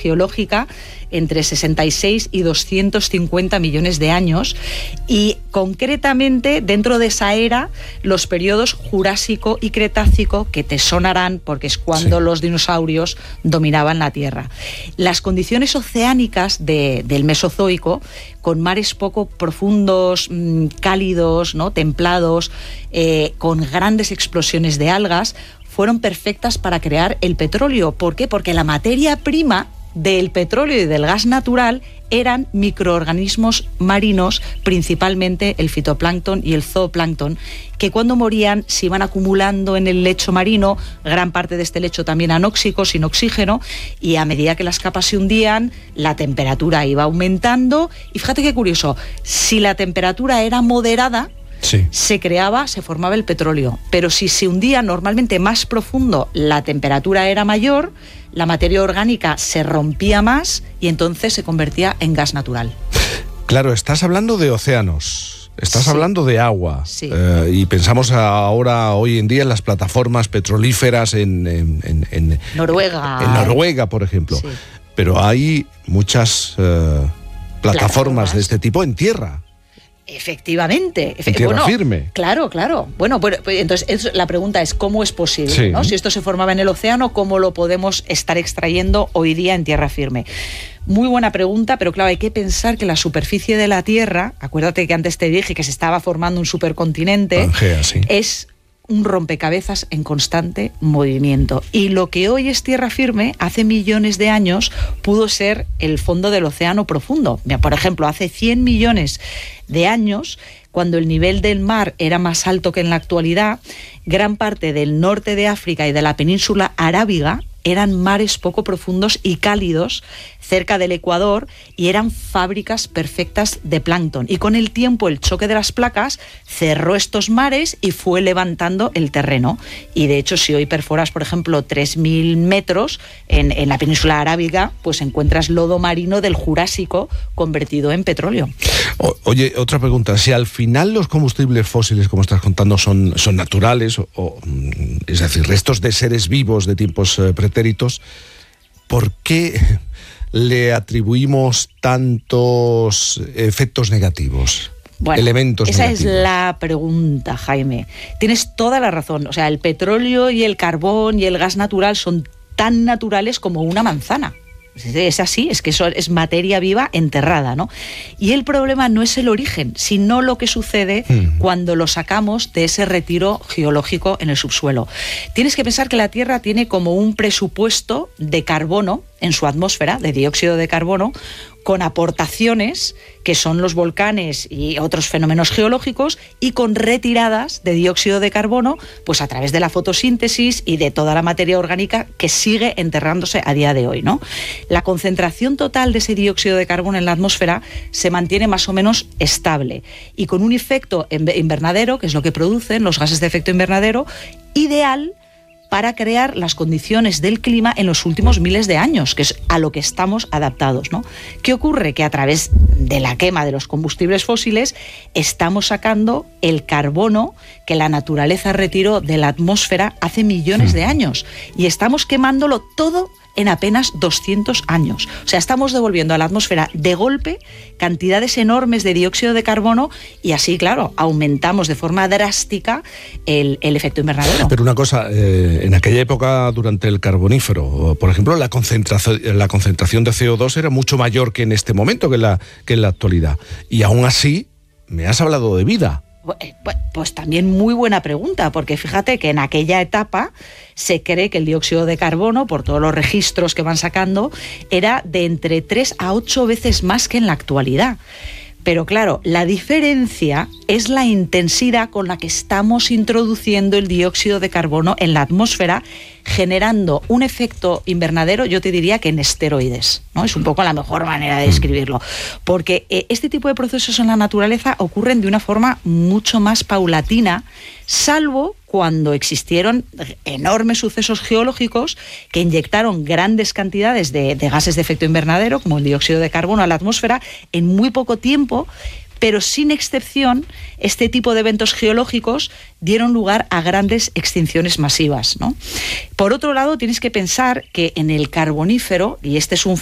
geológica entre 66 y 250 millones de años, y concretamente dentro de esa era los periodos Jurásico y Cretácico, que te sonarán porque es cuando los dinosaurios dominaban la Tierra. Las condiciones oceánicas del Mesozoico, con mares poco profundos, cálidos, ¿no?, templados, con grandes explosiones de algas, fueron perfectas para crear el petróleo. ¿Por qué? Porque la materia prima del petróleo y del gas natural eran microorganismos marinos, principalmente el fitoplancton y el zooplancton, que cuando morían se iban acumulando en el lecho marino, gran parte de este lecho también anóxico, sin oxígeno, y a medida que las capas se hundían, la temperatura iba aumentando, y fíjate qué curioso, si la temperatura era moderada, se formaba el petróleo, pero si se hundía normalmente más profundo, la temperatura era mayor, la materia orgánica se rompía más y entonces se convertía en gas natural. Claro, estás hablando de océanos, estás hablando de agua, y pensamos ahora, hoy en día, en las plataformas petrolíferas en Noruega. En Noruega, por ejemplo. Sí. Pero hay muchas plataformas de este tipo en tierra. Efectivamente. En tierra firme. Claro. Bueno, pues entonces la pregunta es ¿cómo es posible? ¿No? Si esto se formaba en el océano, ¿cómo lo podemos estar extrayendo hoy día en tierra firme? Muy buena pregunta, pero claro, hay que pensar que la superficie de la Tierra, acuérdate que antes te dije que se estaba formando un supercontinente, Pangea, es un rompecabezas en constante movimiento. Y lo que hoy es tierra firme, hace millones de años pudo ser el fondo del océano profundo. Mira, por ejemplo, hace 100 millones de años, cuando el nivel del mar era más alto que en la actualidad, gran parte del norte de África y de la península arábiga eran mares poco profundos y cálidos cerca del Ecuador, y eran fábricas perfectas de plancton. Y con el tiempo el choque de las placas cerró estos mares y fue levantando el terreno. Y de hecho, si hoy perforas, por ejemplo, 3.000 metros en la península arábiga, pues encuentras lodo marino del Jurásico convertido en petróleo. Oye, otra pregunta. Si al final los combustibles fósiles, como estás contando, son naturales, es decir, restos de seres vivos de tiempos pretéritos, ¿por qué le atribuimos tantos efectos negativos? Bueno, elementos esa negativos. Es la pregunta, Jaime. Tienes toda la razón. O sea, el petróleo y el carbón y el gas natural son tan naturales como una manzana. Es así, es que eso es materia viva enterrada, ¿no? Y el problema no es el origen, sino lo que sucede cuando lo sacamos de ese retiro geológico en el subsuelo. Tienes que pensar que la Tierra tiene como un presupuesto de carbono en su atmósfera, de dióxido de carbono, con aportaciones que son los volcanes y otros fenómenos geológicos, y con retiradas de dióxido de carbono, pues a través de la fotosíntesis y de toda la materia orgánica que sigue enterrándose a día de hoy, ¿no? La concentración total de ese dióxido de carbono en la atmósfera se mantiene más o menos estable, y con un efecto invernadero, que es lo que producen los gases de efecto invernadero, ideal para crear las condiciones del clima en los últimos miles de años, que es a lo que estamos adaptados, ¿no? ¿Qué ocurre? Que a través de la quema de los combustibles fósiles estamos sacando el carbono que la naturaleza retiró de la atmósfera hace millones de años, y estamos quemándolo todo en apenas 200 años. O sea, estamos devolviendo a la atmósfera de golpe cantidades enormes de dióxido de carbono, y así, claro, aumentamos de forma drástica el efecto invernadero. Pero una cosa, en aquella época, durante el Carbonífero, por ejemplo, la concentración de CO2 era mucho mayor que en este momento, que en la actualidad. Y aún así, me has hablado de vida. Pues también muy buena pregunta, porque fíjate que en aquella etapa se cree que el dióxido de carbono, por todos los registros que van sacando, era de entre 3 a 8 veces más que en la actualidad. Pero claro, la diferencia es la intensidad con la que estamos introduciendo el dióxido de carbono en la atmósfera, generando un efecto invernadero, yo te diría que en esteroides, ¿no? Es un poco la mejor manera de describirlo, porque este tipo de procesos en la naturaleza ocurren de una forma mucho más paulatina, salvo cuando existieron enormes sucesos geológicos que inyectaron grandes cantidades de gases de efecto invernadero, como el dióxido de carbono, a la atmósfera en muy poco tiempo. Pero sin excepción, este tipo de eventos geológicos dieron lugar a grandes extinciones masivas, ¿no? Por otro lado, tienes que pensar que en el Carbonífero, y este es un